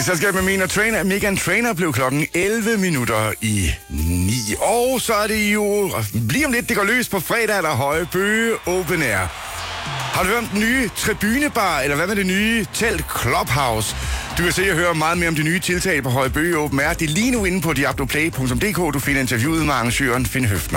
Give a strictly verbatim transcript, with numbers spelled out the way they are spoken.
Så skal jeg med min trainer. Megan Trainer blev klokken elleve minutter i ni. Og så er det jo lige om lidt, det går løs på fredag, der Høje Bøge Open Air. Har du hørt om den nye tribunebar, eller hvad med det nye telt Clubhouse? Du kan se og høre meget mere om de nye tiltag på Høje Bøge Open Air. Det er lige nu inde på diabloplay punktum d k, du finder interviewet med arrangøren Finn Høfner.